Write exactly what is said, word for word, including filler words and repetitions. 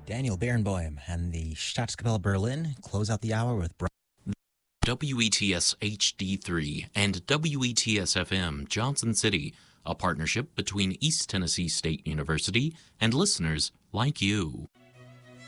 Daniel Barenboim and the Staatskapelle Berlin close out the hour with W E T S H D three and W E T S F M Johnson City, a partnership between East Tennessee State University and listeners like you.